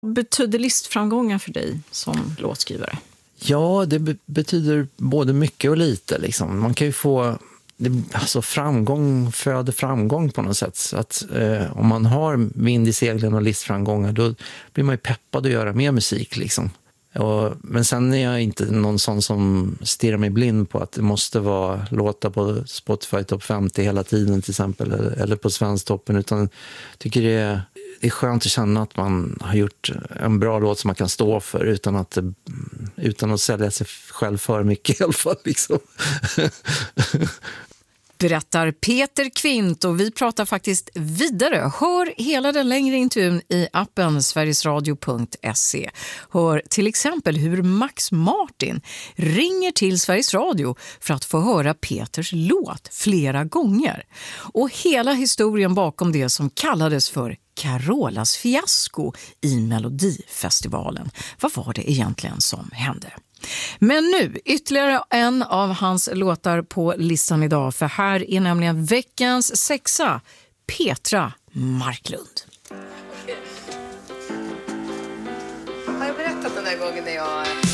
Betyder listframgångar för dig som låtskrivare? Ja, det betyder både mycket och lite. Liksom. Man kan ju få... Alltså framgång föder framgång på något sätt. Så att, om man har vind i seglen och listframgångar, då blir man ju peppad att göra mer musik. Liksom. Men sen är jag inte någon sån som stirrar mig blind på att det måste vara låta på Spotify Top 50 hela tiden till exempel, eller på Svensktoppen, utan jag tycker det är skönt att känna att man har gjort en bra låt som man kan stå för utan att sälja sig själv för mycket i alla fall. Liksom. Berättar Peter Kvint, och vi pratar faktiskt vidare. Hör hela den längre intervjun i appen sverigesradio.se. Hör till exempel hur Max Martin ringer till Sveriges Radio för att få höra Peters låt flera gånger. Och hela historien bakom det som kallades för Carolas fiasko i Melodifestivalen. Vad var det egentligen som hände? Men nu, ytterligare en av hans låtar på listan idag, för här är nämligen veckans sexa, Petra Marklund. Har jag berättat den där gången när jag